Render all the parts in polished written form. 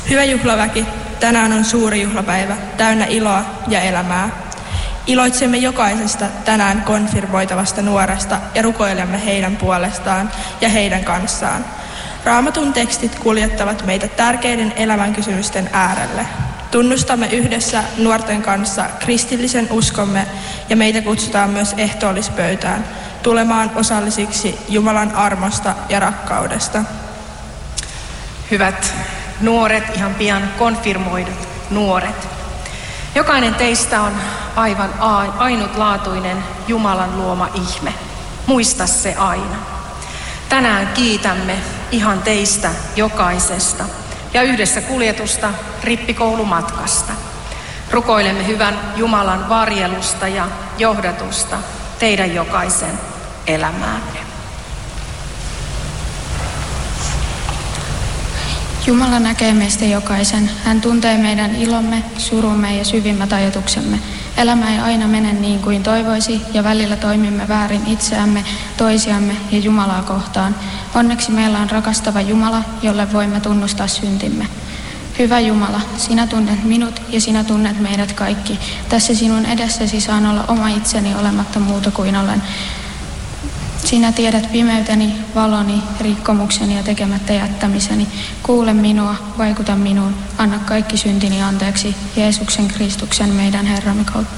Hyvä juhlaväki, tänään on suuri juhlapäivä, täynnä iloa ja elämää. Iloitsemme jokaisesta tänään konfirmoitavasta nuoresta ja rukoilemme heidän puolestaan ja heidän kanssaan. Raamatun tekstit kuljettavat meitä tärkeiden elämänkysymysten äärelle. Tunnustamme yhdessä nuorten kanssa kristillisen uskomme ja meitä kutsutaan myös ehtoollispöytään tulemaan osallisiksi Jumalan armosta ja rakkaudesta. Hyvät nuoret, ihan pian konfirmoidut nuoret. Jokainen teistä on aivan ainutlaatuinen Jumalan luoma ihme. Muista se aina. Tänään kiitämme ihan teistä jokaisesta ja yhdessä kuljetusta rippikoulumatkasta. Rukoilemme hyvän Jumalan varjelusta ja johdatusta teidän jokaisen elämäänne. Jumala näkee meistä jokaisen. Hän tuntee meidän ilomme, surumme ja syvimmät ajatuksemme. Elämä ei aina mene niin kuin toivoisi ja välillä toimimme väärin itseämme, toisiamme ja Jumalaa kohtaan. Onneksi meillä on rakastava Jumala, jolle voimme tunnustaa syntimme. Hyvä Jumala, sinä tunnet minut ja sinä tunnet meidät kaikki. Tässä sinun edessäsi saan olla oma itseni olematta muuta kuin olen. Sinä tiedät pimeyteni, valoni, rikkomukseni ja tekemättä jättämiseni. Kuule minua, vaikuta minuun, anna kaikki syntini anteeksi Jeesuksen Kristuksen meidän Herramme kautta.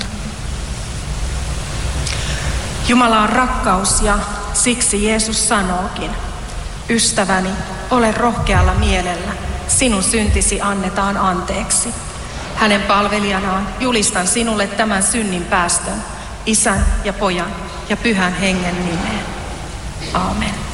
Jumala on rakkaus ja siksi Jeesus sanookin, ystäväni, ole rohkealla mielellä, sinun syntisi annetaan anteeksi. Hänen palvelijanaan julistan sinulle tämän synnin päästön, Isän ja Pojan ja Pyhän Hengen nimeen. Aamen.